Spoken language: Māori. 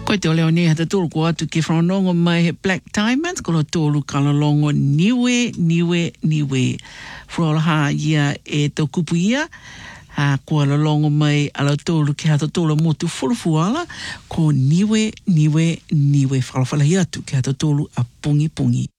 Ko te oleo ni hata tōru ko atu ke whanongo mai he Black Diamonds, ko lo tōru kalalongo niwe. Whaoraha ia e tō kupu ia, ko alalongo mai ala tōru ke hata tōru motu furufuala, ko niwe. Whalawhala hi atu ke hata tōru a pungi.